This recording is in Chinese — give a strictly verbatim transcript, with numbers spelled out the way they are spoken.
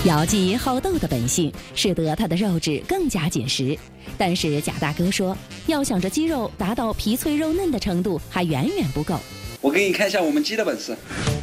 姚记好斗的本性，使得它的肉质更加紧实。但是贾大哥说，要想这鸡肉达到皮脆肉嫩的程度，还远远不够。 我给你看一下我们鸡的本事。